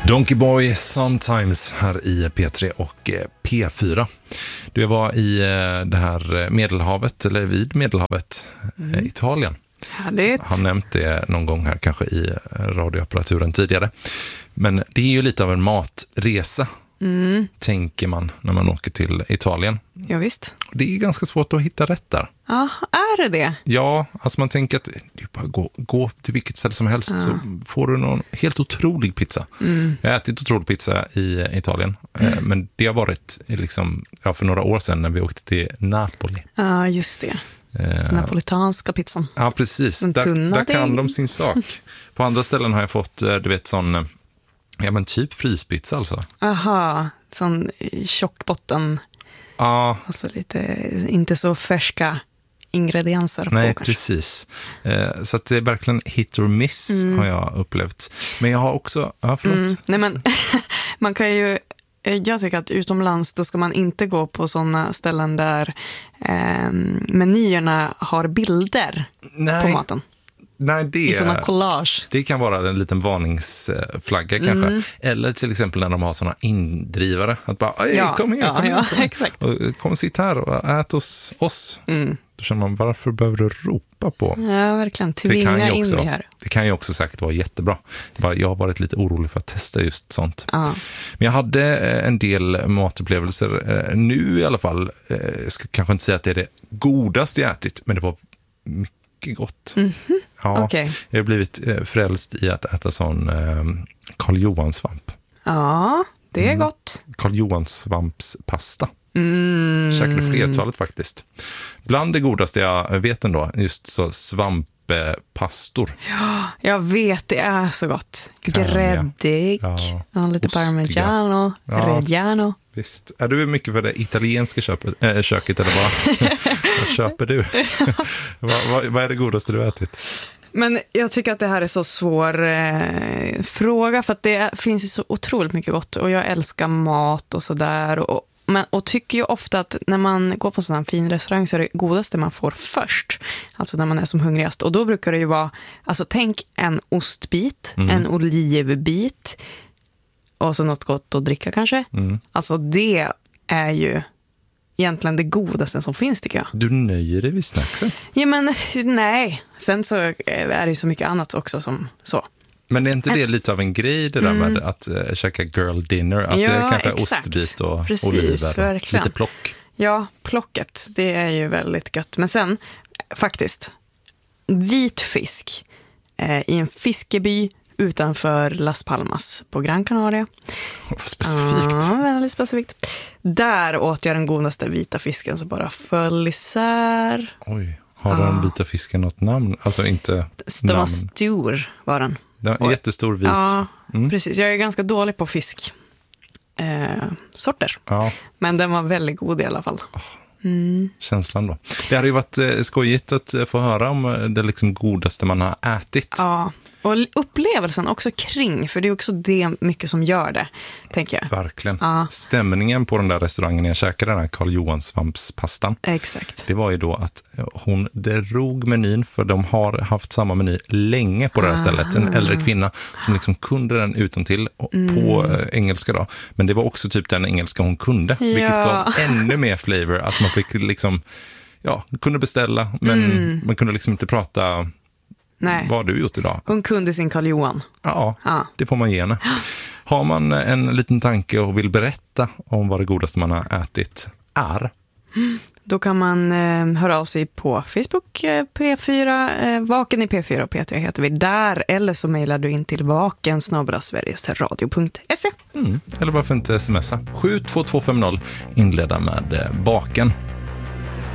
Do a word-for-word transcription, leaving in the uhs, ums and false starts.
Donkey Boy Sometimes här i P tre och P fyra. Du var i det här Medelhavet, eller vid Medelhavet, mm. Italien. Härligt. Jag har nämnt det någon gång här kanske i radioapparaturen tidigare. Men det är ju lite av en matresa, mm. tänker man när man åker till Italien. Ja, visst. Det är ganska svårt att hitta rätt där. Ja, är det det? Ja, alltså man tänker att du bara gå, gå till vilket ställe som helst, ja. Så får du någon helt otrolig pizza. Mm. Jag har ätit otrolig pizza i Italien, mm. men det har varit liksom, ja, för några år sedan när vi åkte till Napoli. Ja, just det. Uh, Napolitanska pizzan. Ja, precis. Där, där kan de sin sak. På andra ställen har jag fått, du vet, sån, ja men typ fryspizza alltså. Aha, sån tjockbotten. Ja. Alltså lite, inte så färska ingredienser på. Nej, kanske. Precis. Eh, så att det är verkligen hit or miss, mm. har jag upplevt. Men jag har också, ja förlåt. Mm. Nej men, man kan ju, jag tycker att utomlands då ska man inte gå på sådana ställen där eh, menyerna har bilder Nej. på maten. Nej, det, I sådana collage. Det kan vara en liten varningsflagga kanske. Mm. Eller till exempel när de har sådana indrivare. Att bara, ja, kom här, kom, ja, kom, ja, exakt. och kom och sitt här och ät hos oss. Mm. Då känner man, varför behöver du ropa på? Ja, verkligen. Tvinga in också, det här. Det kan ju också sagt vara jättebra. Jag har varit lite orolig för att testa just sånt. Ja. Men jag hade en del matupplevelser. Nu i alla fall, jag ska kanske inte säga att det är det godaste jag ätit, men det var mycket gott. Mm-hmm. Ja, okay. Jag har blivit frälst i att äta sån eh, Karl Johan-svamp. Ja, det är mm. gott. Karl Johan-svampspasta. Mm. Käkade flertalet faktiskt. Bland det godaste jag vet ändå, just så svamppastor. Ja, jag vet, det är så gott. Gräddig, ja. Ja, lite Ostiga. Parmigiano, ja. Reggiano. Visst. Är du mycket för det italienska köpet, äh, köket eller vad, vad köper du? vad, vad, vad är det godaste du ätit? Men jag tycker att det här är så svår eh, fråga, för att det finns ju så otroligt mycket gott och jag älskar mat och sådär och Men, och tycker ju ofta att när man går på en sån här fin restaurang så är det godaste man får först. Alltså när man är som hungrigast. Och då brukar det ju vara, alltså tänk en ostbit, mm. en olivbit och så något gott att dricka kanske. Mm. Alltså det är ju egentligen det godaste som finns, tycker jag. Du nöjer dig vid snacksen? Ja, men nej. Sen så är det ju så mycket annat också som så. Men är inte det lite av en grej det där mm. med att uh, käka girl dinner? Att ja, det kanske är exakt. Ostbit och Precis, oliver och verkligen. lite plock. Ja, plocket, det är ju väldigt gött. Men sen, faktiskt, vit fisk eh, i en fiskeby utanför Las Palmas på Gran Canaria. Vad specifikt. Ja, väldigt specifikt. Där åt jag den godaste vita fisken som bara föll isär. Oj, har den ah. vita fisken något namn? Alltså inte Den namn. var stor, var den. Den är jättestor vit. Ja, mm. precis. Jag är ganska dålig på fisk. Eh, sorter. Ja. Men den var väldigt god i alla fall. Mm. Känslan då. Det hade ju varit eh, skojigt att eh, få höra om det liksom godaste man har ätit. Ja, och upplevelsen också kring, för det är också det mycket som gör det, tänker jag. Verkligen. Ja. Stämningen på den där restaurangen jag käkade den här Karl Johan-svampspastan. Exakt. Det var ju då att hon drog menyn, för de har haft samma meny länge på det här stället. En äldre kvinna som liksom kunde den utantill mm. på äh, engelska då. Men det var också typ den engelska hon kunde, ja. vilket gav ännu mer flavor. Att man fick liksom, ja, kunde beställa, men mm. man kunde liksom inte prata. Nej. Vad har du gjort idag? Hon kunde sin Karl Johan. Ja, ja, det får man ge henne. Har man en liten tanke och vill berätta om vad det godaste man har ätit är? Då kan man eh, höra av sig på Facebook, eh, P fyra, eh, Vaken i P fyra och P tre heter vi där. Eller så mejlar du in till vaken snabel-a sverigesradio punkt se. Mm. Eller varför inte smsa? sju två två fem noll, inleda med eh, Vaken.